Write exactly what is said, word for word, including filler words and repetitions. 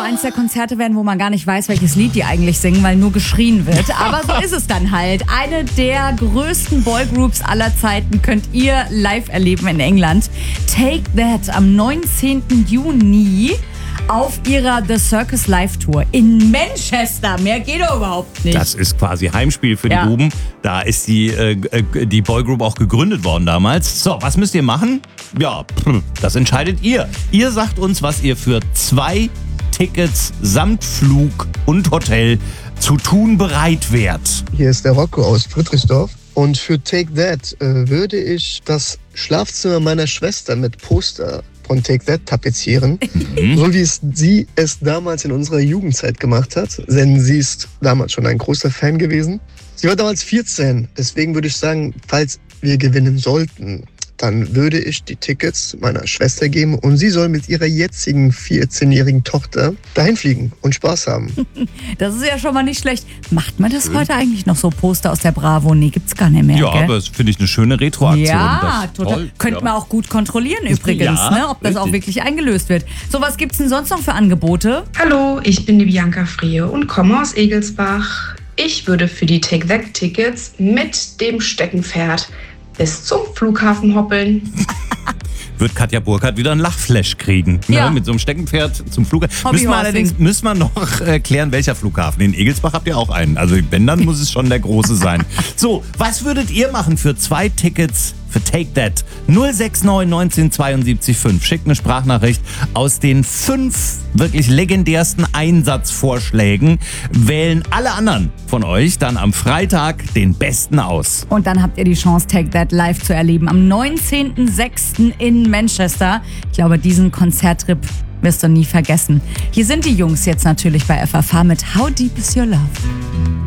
eins der Konzerte werden, wo man gar nicht weiß, welches Lied die eigentlich singen, weil nur geschrien wird. Aber so ist es dann halt. Eine der größten Boygroups aller Zeiten könnt ihr live erleben in England. Take That am neunzehnten Juni auf ihrer The Circus Live Tour in Manchester. Mehr geht doch überhaupt nicht. Das ist quasi Heimspiel für die Ja. Buben. Da ist die, äh, die Boygroup auch gegründet worden damals. So, was müsst ihr machen? Ja, das entscheidet ihr. Ihr sagt uns, was ihr für zwei Tickets samt Flug und Hotel zu tun bereit wärt. Hier ist der Rocco aus Friedrichsdorf. Und für Take That äh, würde ich das Schlafzimmer meiner Schwester mit Poster von Take That tapezieren, mhm. so wie es sie es damals in unserer Jugendzeit gemacht hat, denn sie ist damals schon ein großer Fan gewesen. Sie war damals vierzehn, deswegen würde ich sagen, falls wir gewinnen sollten, dann würde ich die Tickets meiner Schwester geben und sie soll mit ihrer jetzigen vierzehnjährigen Tochter dahin fliegen und Spaß haben. Das ist ja schon mal nicht schlecht. Macht man das heute eigentlich noch so, Poster aus der Bravo? Nee, gibt's gar nicht mehr, Ja, gell? aber das finde ich eine schöne Retroaktion. Ja, Das ist total. toll. Könnte Ja. man auch gut kontrollieren übrigens, Ja, ne, ob das auch richtig. wirklich eingelöst wird. So, was gibt's denn sonst noch für Angebote? Hallo, ich bin die Bianca Friehe und komme aus Egelsbach. Ich würde für die Take That Tickets mit dem Steckenpferd bis zum Flughafen hoppeln. Wird Katja Burkhardt wieder einen Lachflash kriegen. Ja. Ne? Mit so einem Steckenpferd zum Flughafen. Hobbyhorsing. Müssen wir allerdings müssen wir noch äh, klären, welcher Flughafen. In Egelsbach habt ihr auch einen. Also wenn, dann muss es schon der große sein. So, was würdet ihr machen für zwei Tickets für Take That? null sechs neun neunzehn zweiundsiebzig fünf. Schickt eine Sprachnachricht aus den fünf wirklich legendärsten Einsatzvorschlägen. Wählen alle anderen von euch dann am Freitag den besten aus. Und dann habt ihr die Chance, Take That live zu erleben. Am neunzehnten sechsten in Manchester. Ich glaube, diesen Konzerttrip wirst du nie vergessen. Hier sind die Jungs jetzt natürlich bei F F H mit How Deep Is Your Love?